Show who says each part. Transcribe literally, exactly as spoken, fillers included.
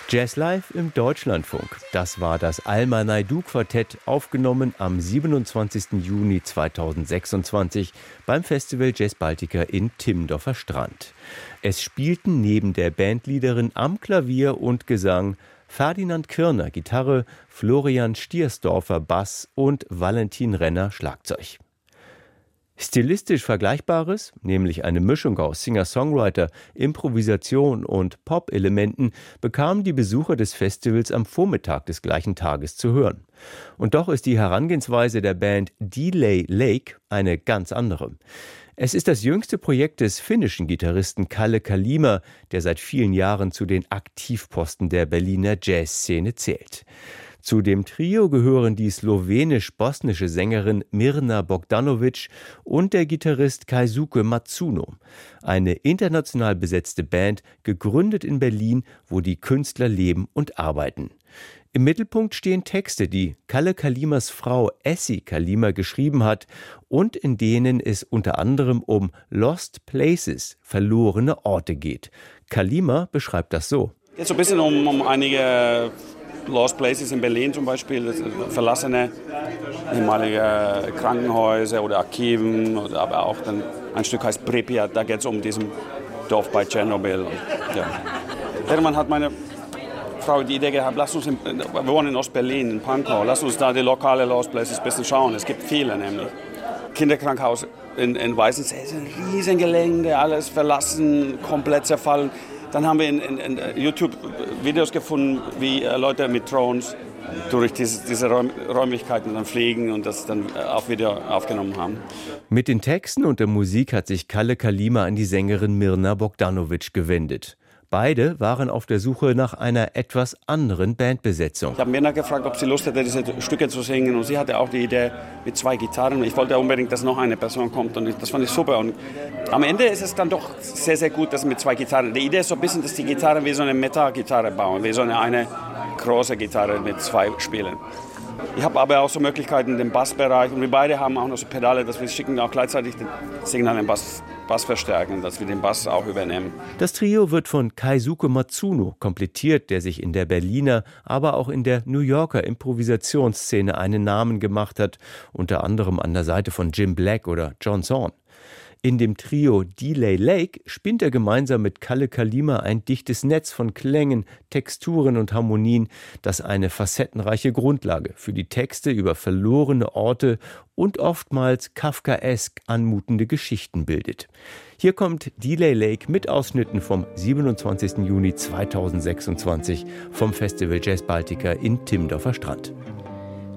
Speaker 1: Jazz Live im Deutschlandfunk. Das war das Alma Naidoo Quartett, aufgenommen am siebenundzwanzigsten Juni zweitausendsechsundzwanzig beim Festival Jazz Baltica in Timmendorfer Strand. Es spielten neben der Bandleaderin am Klavier und Gesang Ferdinand Kirner Gitarre, Florian Stiersdorfer Bass und Valentin Renner Schlagzeug. Stilistisch Vergleichbares, nämlich eine Mischung aus Singer-Songwriter, Improvisation und Pop-Elementen, bekamen die Besucher des Festivals am Vormittag des gleichen Tages zu hören. Und doch ist die Herangehensweise der Band Delay Lake eine ganz andere. Es ist das jüngste Projekt des finnischen Gitarristen Kalle Kalima, der seit vielen Jahren zu den Aktivposten der Berliner Jazzszene zählt. Zu dem Trio gehören die slowenisch-bosnische Sängerin Mirna Bogdanovic und der Gitarrist Keisuke Matsuno. Eine international besetzte Band, gegründet in Berlin, wo die Künstler leben und arbeiten. Im Mittelpunkt stehen Texte, die Kalle Kalimas Frau Essi Kalima geschrieben hat und in denen es unter anderem um Lost Places, verlorene Orte geht. Kalima beschreibt das so.
Speaker 2: Es geht so ein bisschen um, um einige Lost Places in Berlin zum Beispiel, verlassene ehemalige Krankenhäuser oder Archiven, oder aber auch dann ein Stück heißt Pripyat, da geht es um diesen Dorf bei Tschernobyl. Ja. Irgendwann hat meine Frau die Idee gehabt, lass uns in, wir wohnen in Ostberlin, in Pankow, lass uns da die lokale Lost Places ein bisschen schauen. Es gibt viele nämlich. Kinderkrankenhaus in, in Weißensee, ein riesen Gelände, alles verlassen, komplett zerfallen. Dann haben wir in, in, in YouTube Videos gefunden, wie äh, Leute mit Drones durch diese, diese Räum, Räumlichkeiten dann fliegen und das dann auf Video aufgenommen haben.
Speaker 1: Mit den Texten und der Musik hat sich Kalle Kalima an die Sängerin Mirna Bogdanovic gewendet. Beide waren auf der Suche nach einer etwas anderen Bandbesetzung.
Speaker 2: Ich habe Mirna gefragt, ob sie Lust hätte, diese Stücke zu singen. Und sie hatte auch die Idee mit zwei Gitarren. Ich wollte unbedingt, dass noch eine Person kommt. Und das fand ich super. Und am Ende ist es dann doch sehr, sehr gut, dass mit zwei Gitarren. Die Idee ist so ein bisschen, dass die Gitarren wie so eine Metal-Gitarre bauen. Wie so eine, eine große Gitarre mit zwei Spielen. Ich habe aber auch so Möglichkeiten im Bassbereich. Und wir beide haben auch noch so Pedale, dass wir schicken auch gleichzeitig den Signal im Bass, Bass verstärken, dass wir den Bass auch übernehmen.
Speaker 1: Das Trio wird von Keisuke Matsuno komplettiert, der sich in der Berliner, aber auch in der New Yorker Improvisationsszene einen Namen gemacht hat, unter anderem an der Seite von Jim Black oder John Zorn. In dem Trio Delay Lake spinnt er gemeinsam mit Kalle Kalima ein dichtes Netz von Klängen, Texturen und Harmonien, das eine facettenreiche Grundlage für die Texte über verlorene Orte und oftmals kafkaesk anmutende Geschichten bildet. Hier kommt Delay Lake mit Ausschnitten vom siebenundzwanzigsten Juni zweitausendsechsundzwanzig vom Festival Jazz Baltica in Timmendorfer Strand.